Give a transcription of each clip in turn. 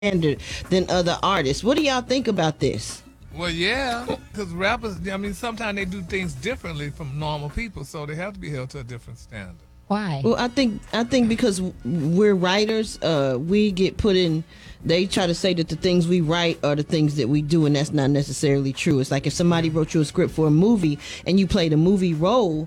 standard than other artists. What do y'all think about this? Well, yeah, because rappers, I mean, sometimes they do things differently from normal people, so they have to be held to a different standard. Why? Well, I think because we're writers, we get put in. They try to say that the things we write are the things that we do, and that's not necessarily true. It's like if somebody wrote you a script for a movie and you played a movie role,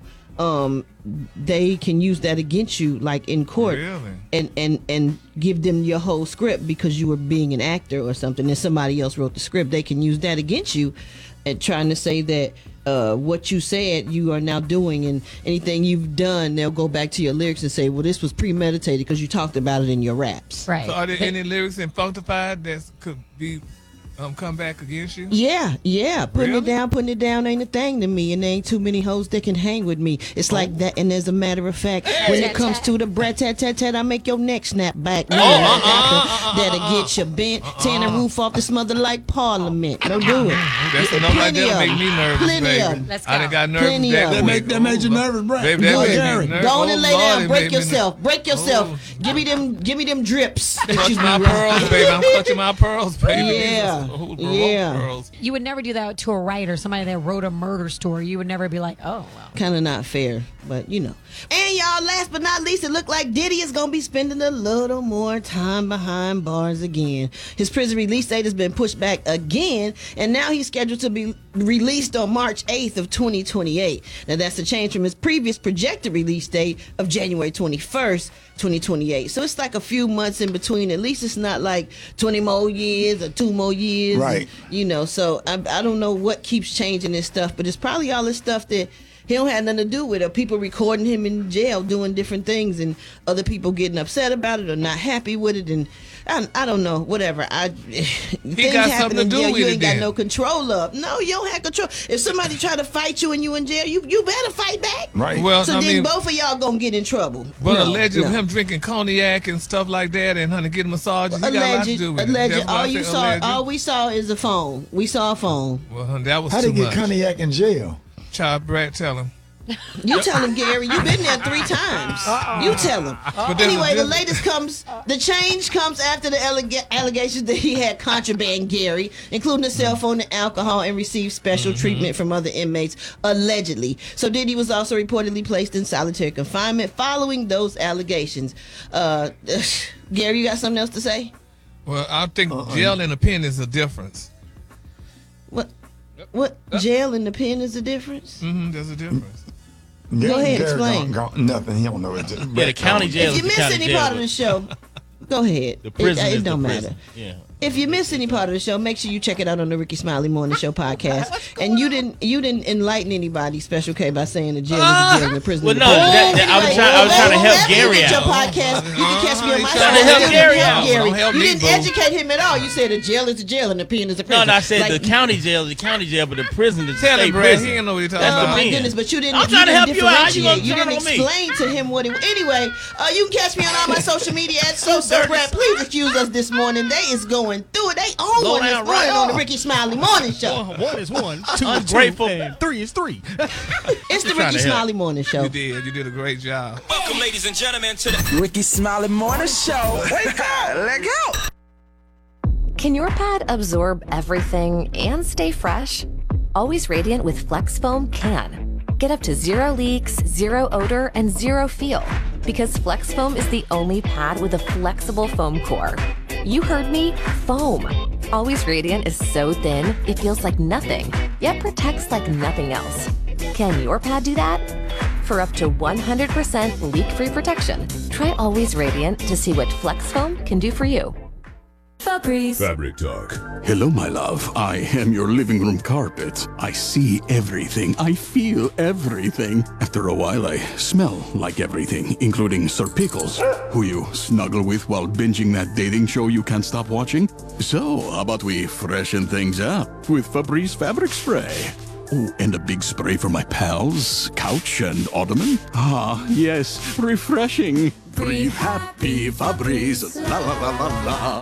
they can use that against you, like in court, Really? and give them your whole script because you were being an actor or something, and somebody else wrote the script. They can use that against you, and trying to say that what you said you are now doing, and anything you've done, they'll go back to your lyrics and say, well, this was premeditated because you talked about it in your raps. Right. So are there any lyrics in Functified that could be come back against you? Yeah. Putting Really? it down ain't a thing to me, and there ain't too many hoes that can hang with me. It's like that, and as a matter of fact, when it comes to the brat tat tat tat, I make your neck snap back. That'll get you bent, tearing the roof off the smother like Parliament. Don't do it. That's enough like that to make me nervous, Plenty baby. of 'em. Let's I go. done got nervous Plenty that of 'em. quick. That made you nervous, Brad. Baby, that Good. made Gary. me nervous. Go on and lay Lord, down, it break made me yourself. Break yourself. Oh. Give me them drips that Clutch you my be pearls, baby. I'm clutching my pearls, baby. Yeah. These are old Yeah. pearls. You would never do that to a writer, somebody that wrote a murder story. You would never be like, oh, well. kind of not fair, but you know. And y'all, last but not least, it looked like Diddy is gonna be spending a little more time behind bars again. His prison release date has been pushed back again, and now he's scheduled to be released on March 8th of 2028. Now that's a change from his previous projected release date of January 21st, 2028. So it's like a few months in between. At least it's not like 20 more years or 2 more years. Right. You know, so I don't know what keeps changing this stuff, but it's probably all this stuff that he don't have nothing to do with it. People recording him in jail doing different things, and other people getting upset about it or not happy with it, and I don't know, whatever. Things got happen something to in do jail with you it ain't got then. no control of. No, you don't have control. If somebody try to fight you and you in jail, you better fight back. Right. Well, So I then mean, both of y'all gonna get in trouble. but No, allegedly no. him drinking cognac and stuff like that, and honey getting massages, he got a lot to do with it. Alleged. That's why I say alleged. All we saw is a phone. We saw a phone. Well, honey, that was How too they get much. cognac in jail? Child Brad, tell him. You tell him, Gary. You've been there 3 times. You tell him. But there's Anyway, a the difference. latest comes. The change comes after the allegations that he had contraband, Gary, including a cell phone and alcohol, and received special treatment from other inmates, allegedly. So Diddy was also reportedly placed in solitary confinement following those allegations. Gary, you got something else to say? Well, I think jail and a pen is a difference. What? Jail and the pen is the difference? There's a difference. Go ahead, Gary explain. Nothing. He don't know it. Yeah, the county jail. If you is the miss county any jail, part of but the show, go ahead. the prison it is don't the matter. prison. Yeah. If you miss any part of the show, make sure you check it out on the Ricky Smiley Morning Show podcast. And you didn't enlighten anybody, Special K, by saying the jail is a jail and the prison Well, is a no, prison. I was trying to help Gary Your out. podcast, you can catch me on my show. trying to help You didn't Gary help out. Gary. Don't help You me, didn't boo. educate him at all. You said the jail is a jail and the pen is a No, prison. no, I said Like, the county jail is the county jail, but the prison is the Tell him, state Brad. prison. He ain't know what he's talking That's Oh the about. my pen. goodness, but you didn't. I'm trying to you help didn't you out. How you gonna differentiate. You turn didn't on me? explain to him what it. Anyway, you can catch me on all my social media at So Brad. Please excuse us this morning. They is going through it. They own Slow one this down, morning right on the off. Ricky Smiley Morning Show. One is one, two is two, Ungrateful. and 3 is 3. It's the trying Ricky to help. Smiley Morning Show. You did a great job. Welcome, ladies and gentlemen, to the Ricky Smiley Morning Show. Wake up, let go. Can your pad absorb everything and stay fresh? Always Radiant with Flex Foam can. Get up to 0 leaks, 0 odor, and 0 feel. Because Flex Foam is the only pad with a flexible foam core. You heard me, foam. Always Radiant is so thin, it feels like nothing, yet protects like nothing else. Can your pad do that? For up to 100% leak-free protection, try Always Radiant to see what Flex Foam can do for you. Febreze. Fabric Talk. Hello, my love. I am your living room carpet. I see everything. I feel everything. After a while, I smell like everything, including Sir Pickles, who you snuggle with while binging that dating show you can't stop watching. So, how about we freshen things up with Febreze Fabric Spray? Oh, and a big spray for my pals, couch and ottoman. Ah, yes, refreshing. Breathe happy, Febreze. La la la la la.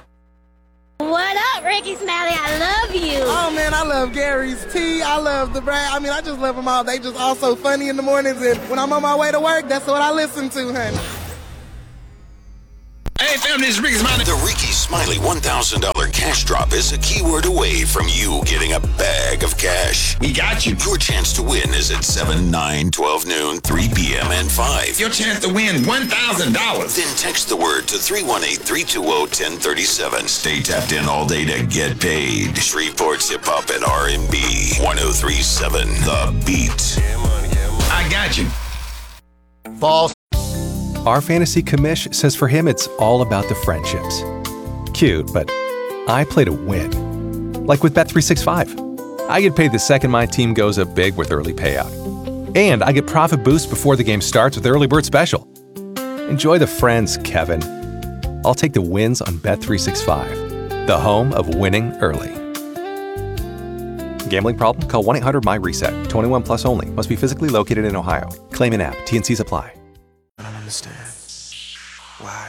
What up, Ricky Smiley? I love you. Oh man, I love Gary's tea. I love the Brad. I mean, I just love them all. They just all so funny in the mornings, and when I'm on my way to work, that's what I listen to, honey. Hey, Hey, family, this is Ricky Smiley. The Ricky Smiley $1,000 cash drop is a keyword away from you getting a bag of cash. We got you. Your chance to win is at 7, 9, 12 noon, 3 p.m., and 5. Your chance to win $1,000. Then text the word to 318-320-1037. Stay tapped in all day to get paid. Shreveport's Hip Hop and R&B 103.7 The Beat. I got you. False. Our fantasy commish says for him it's all about the friendships. Cute, but I play to win. Like with Bet365. I get paid the second my team goes up big with early payout. And I get profit boost before the game starts with Early Bird Special. Enjoy the friends, Kevin. I'll take the wins on Bet365, the home of winning early. Gambling problem? Call 1-800-MY-RESET. 21 plus only. Must be physically located in Ohio. Claim in app. T&Cs apply. I don't understand. Why?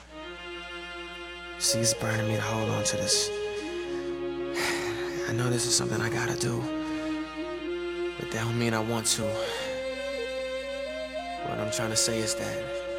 See, it's burning me to hold on to this. I know this is something I gotta do. But that don't mean I want to. What I'm trying to say is that